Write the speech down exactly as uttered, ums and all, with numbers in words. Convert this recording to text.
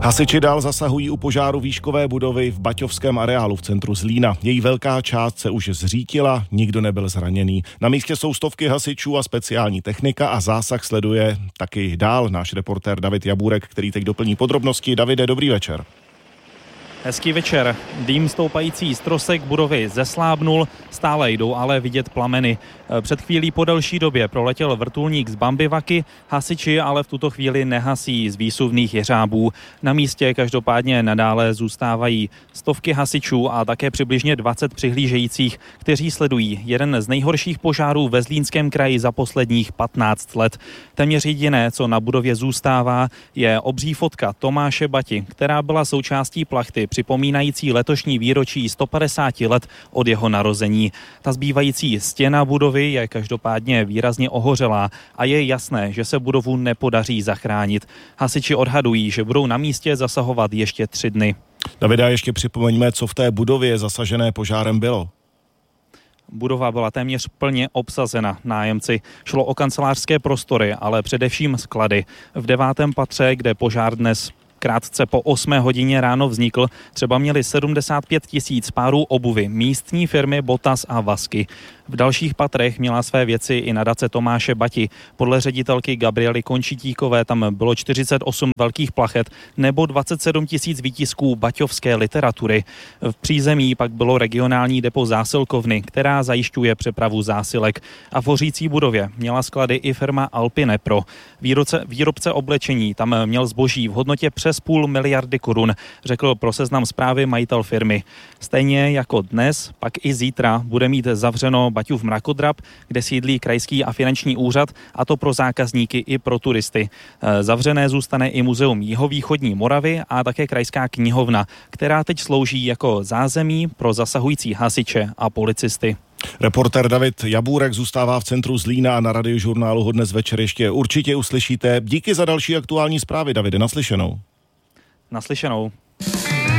Hasiči dál zasahují u požáru výškové budovy v baťovském areálu v centru Zlína. Její velká část se už zřítila, nikdo nebyl zraněný. Na místě jsou stovky hasičů a speciální technika a zásah sleduje taky dál náš reportér David Jabůrek, který teď doplní podrobnosti. Davide, dobrý večer. Hezký večer. Dým stoupající z trosek budovy zeslábnul, stále jdou ale vidět plameny. Před chvílí po delší době proletěl vrtulník z Bambivaky, hasiči ale v tuto chvíli nehasí z výsuvných jeřábů. Na místě každopádně nadále zůstávají stovky hasičů a také přibližně dvacet přihlížejících, kteří sledují jeden z nejhorších požárů ve Zlínském kraji za posledních patnáct let. Téměř jediné, co na budově zůstává, je obří fotka Tomáše Bati, která byla součástí plachty připomínající letošní výročí sto padesát let od jeho narození. Ta zbývající stěna budovy je každopádně výrazně ohořelá a je jasné, že se budovu nepodaří zachránit. Hasiči odhadují, že budou na místě zasahovat ještě tři dny. Davida, ještě připomeňme, co v té budově zasažené požárem bylo. Budova byla téměř plně obsazena nájemci. Šlo o kancelářské prostory, ale především sklady. V devátém patře, kde požár dnes krátce po osmé hodině ráno vznikl, třeba měli sedmdesát pět tisíc párů obuvy místní firmy Botas a Vasky. V dalších patrech měla své věci i nadace Tomáše Bati. Podle ředitelky Gabriely Končitíkové tam bylo čtyřicet osm velkých plachet nebo dvacet sedm tisíc výtisků baťovské literatury. V přízemí pak bylo regionální depo zásilkovny, která zajišťuje přepravu zásilek. A v hořící budově měla sklady i firma Alpinepro. Výrobce, výrobce oblečení tam měl zboží v hodnotě přes půl miliardy korun, řekl pro Seznam Zprávy majitel firmy. Stejně jako dnes, pak i zítra bude mít zavřeno Baťův mrakodrap, kde sídlí krajský a finanční úřad, a to pro zákazníky i pro turisty. Zavřené zůstane i muzeum Jihovýchodní Moravy a také krajská knihovna, která teď slouží jako zázemí pro zasahující hasiče a policisty. Reportér David Jabůrek zůstává v centru Zlína a na Radiožurnálu ho dnes večer ještě určitě uslyšíte. Díky za další aktuální zprávy, Davide, naslyšenou. Naslyšenou.